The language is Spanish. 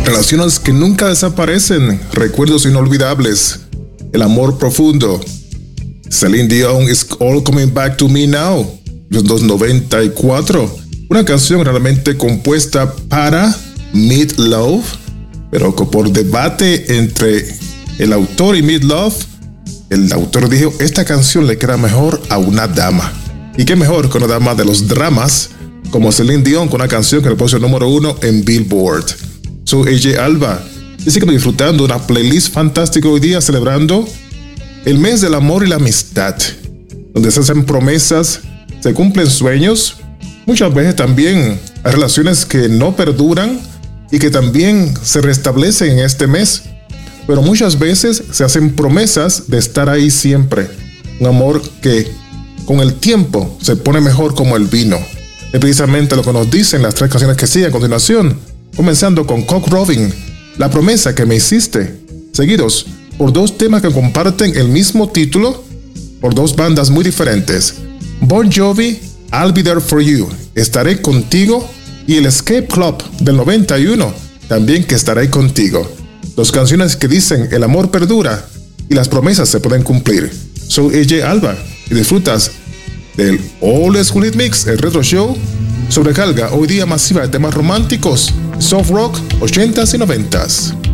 Relaciones que nunca desaparecen, recuerdos inolvidables, el amor profundo. Celine Dion, It's All Coming Back to Me Now, 1994. Una canción realmente compuesta para Meat Loaf, pero por debate entre el autor y Meat Loaf, el autor dijo, esta canción le queda mejor a una dama. Y qué mejor que una dama de los dramas, como Celine Dion, con una canción que le puso el número 1 en Billboard. Soy AJ Alba. Y sigamos disfrutando de una playlist fantástica hoy día, celebrando el mes del amor y la amistad, donde se hacen promesas, se cumplen sueños. Muchas veces también hay relaciones que no perduran y que también se restablecen en este mes. Pero muchas veces se hacen promesas de estar ahí siempre. Un amor que con el tiempo se pone mejor como el vino. Es precisamente lo que nos dicen las 3 canciones que siguen a continuación. Comenzando con Cock Robin, La promesa que me hiciste. Seguidos por 2 temas que comparten el mismo título, por 2 bandas muy diferentes. Bon Jovi, I'll Be There For You, Estaré Contigo. Y el Escape Club del 91, también que estaré contigo. 2 canciones que dicen el amor perdura y las promesas se pueden cumplir. Soy AJ Alba y disfrutas del All School Hit Mix, el retro show, sobrecarga hoy día masiva de temas románticos, soft rock, 80s y 90s.